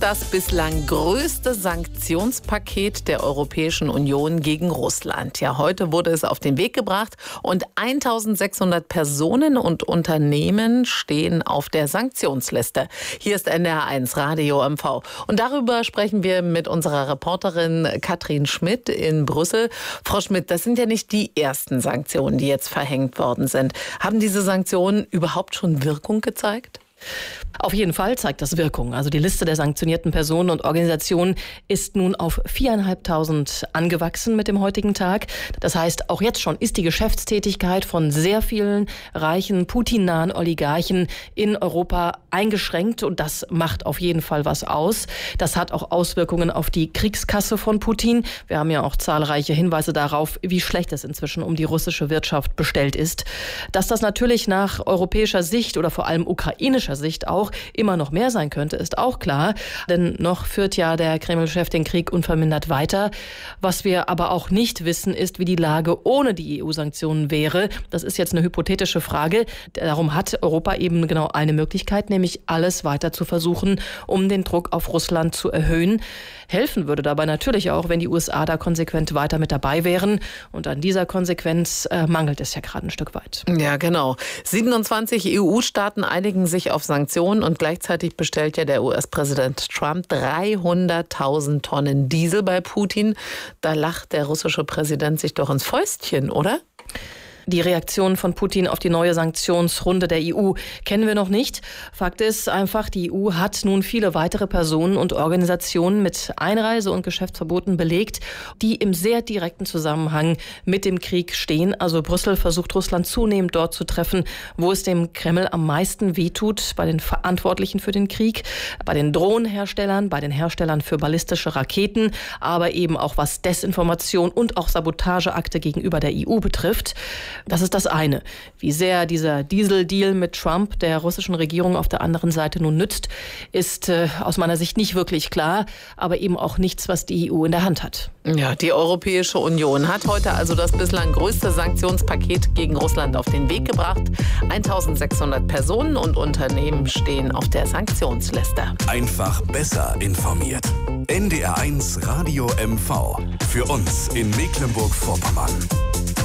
das bislang größte Sanktionspaket der Europäischen Union gegen Russland. Ja, heute wurde es auf den Weg gebracht und 1600 Personen und Unternehmen stehen auf der Sanktionsliste. Hier ist NDR1 Radio MV. Und darüber sprechen wir mit unserer Reporterin Katrin Schmidt in Brüssel. Frau Schmidt, das sind ja nicht die ersten Sanktionen, die jetzt verhängt worden sind. Haben diese Sanktionen überhaupt schon Wirkung gezeigt? Auf jeden Fall zeigt das Wirkung. Also die Liste der sanktionierten Personen und Organisationen ist nun auf 4.500 angewachsen mit dem heutigen Tag. Das heißt, auch jetzt schon ist die Geschäftstätigkeit von sehr vielen reichen, Putin-nahen Oligarchen in Europa eingeschränkt. Und das macht auf jeden Fall was aus. Das hat auch Auswirkungen auf die Kriegskasse von Putin. Wir haben ja auch zahlreiche Hinweise darauf, wie schlecht es inzwischen um die russische Wirtschaft bestellt ist. Dass das natürlich nach europäischer Sicht oder vor allem ukrainischer Sicht auch immer noch mehr sein könnte, ist auch klar. Denn noch führt ja der Kreml-Chef den Krieg unvermindert weiter. Was wir aber auch nicht wissen, ist, wie die Lage ohne die EU-Sanktionen wäre. Das ist jetzt eine hypothetische Frage. Darum hat Europa eben genau eine Möglichkeit, nämlich alles weiter zu versuchen, um den Druck auf Russland zu erhöhen. Helfen würde dabei natürlich auch, wenn die USA da konsequent weiter mit dabei wären. Und an dieser Konsequenz mangelt es ja gerade ein Stück weit. Ja, genau. 27 EU-Staaten einigen sich auf Sanktionen und gleichzeitig bestellt ja der US-Präsident Trump 300.000 Tonnen Diesel bei Putin. Da lacht der russische Präsident sich doch ins Fäustchen, oder? Die Reaktion von Putin auf die neue Sanktionsrunde der EU kennen wir noch nicht. Fakt ist einfach, die EU hat nun viele weitere Personen und Organisationen mit Einreise- und Geschäftsverboten belegt, die im sehr direkten Zusammenhang mit dem Krieg stehen. Also Brüssel versucht Russland zunehmend dort zu treffen, wo es dem Kreml am meisten wehtut, bei den Verantwortlichen für den Krieg, bei den Drohnenherstellern, bei den Herstellern für ballistische Raketen, aber eben auch was Desinformation und auch Sabotageakte gegenüber der EU betrifft. Das ist das eine. Wie sehr dieser Diesel-Deal mit Trump der russischen Regierung auf der anderen Seite nun nützt, ist aus meiner Sicht nicht wirklich klar, aber eben auch nichts, was die EU in der Hand hat. Ja, die Europäische Union hat heute also das bislang größte Sanktionspaket gegen Russland auf den Weg gebracht. 1600 Personen und Unternehmen stehen auf der Sanktionsliste. Einfach besser informiert. NDR1 Radio MV. Für uns in Mecklenburg-Vorpommern.